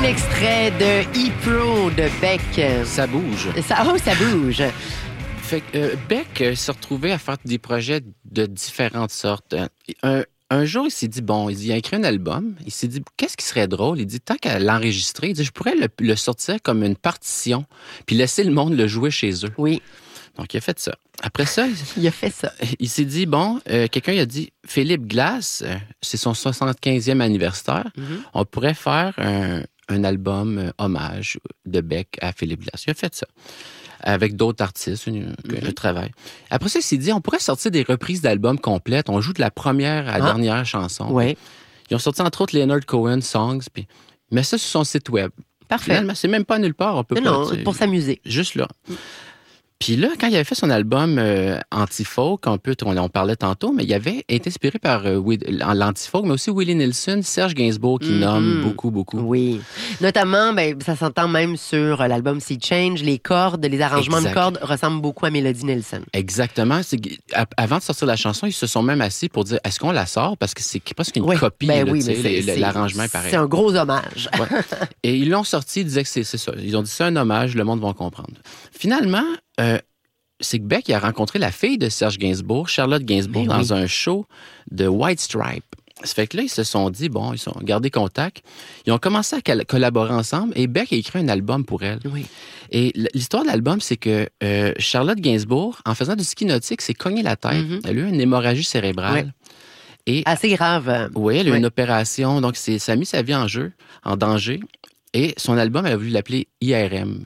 Un extrait de E-Pro de Beck. Ça bouge. Ça bouge. Fait que Beck s'est retrouvé à faire des projets de différentes sortes. Un jour, il s'est dit, il a écrit un album. Il s'est dit, qu'est-ce qui serait drôle? Il dit, tant qu'à l'enregistrer, il dit, je pourrais le sortir comme une partition, puis laisser le monde le jouer chez eux. Oui. Donc, il a fait ça. Après ça, il a fait ça. Il s'est dit, quelqu'un a dit, Philippe Glass, c'est son 75e anniversaire, on pourrait faire un album hommage de Beck à Philippe Glass. Il a fait ça. Avec d'autres artistes, un travail. Après ça, il s'est dit, on pourrait sortir des reprises d'albums complètes. On joue de la première à la dernière chanson. Oui. Ils ont sorti, entre autres, Leonard Cohen Songs, puis met ça sur son site web. Parfait. Finalement, c'est même pas nulle part. On peut non, pour s'amuser. Juste là. Puis là, quand il avait fait son album anti-folk, on parlait tantôt, mais il avait été inspiré par l'anti-folk, mais aussi Willie Nelson, Serge Gainsbourg, qui nomme beaucoup, beaucoup. Oui. Notamment, ça s'entend même sur l'album Sea Change, les cordes, les arrangements de cordes ressemblent beaucoup à Melody Nelson. Exactement. Avant de sortir la chanson, ils se sont même assis pour dire, est-ce qu'on la sort? Parce que c'est presque une copie. L'arrangement est pareil. C'est un gros hommage. Ouais. Et ils l'ont sorti, ils disaient que c'est ça. Ils ont dit, c'est un hommage, le monde va comprendre. Finalement, c'est que Beck il a rencontré la fille de Serge Gainsbourg, Charlotte Gainsbourg, dans un show de White Stripe. Ça fait que là, ils se sont dit, ils ont gardé contact. Ils ont commencé à collaborer ensemble et Beck a écrit un album pour elle. Oui. Et l'histoire de l'album, c'est que Charlotte Gainsbourg, en faisant du ski nautique, s'est cogné la tête. Elle a eu une hémorragie cérébrale. Et, assez grave. Oui, elle a eu une opération. Donc, ça a mis sa vie en danger. Et son album, elle a voulu l'appeler IRM.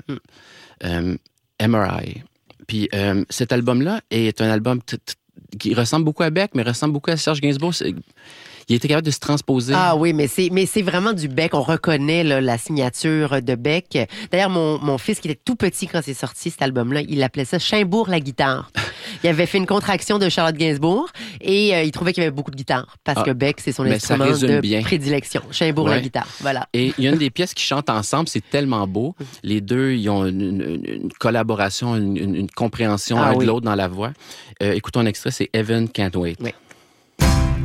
MRI. Puis cet album-là est un album qui ressemble beaucoup à Beck, mais ressemble beaucoup à Serge Gainsbourg. Il était capable de se transposer. Ah oui, mais c'est vraiment du Beck. On reconnaît la signature de Beck. D'ailleurs, mon fils, qui était tout petit quand c'est sorti, cet album-là, il appelait ça Chaimbourg la guitare. Il avait fait une contraction de Charlotte Gainsbourg et il trouvait qu'il y avait beaucoup de guitare parce que Beck, c'est son instrument de prédilection. Chaimbourg la guitare, voilà. Et il y a une des pièces qui chantent ensemble, c'est tellement beau. Les deux, ils ont une collaboration, une compréhension de l'autre dans la voix. Écoutons un extrait, c'est Heaven Can't Wait. Oui.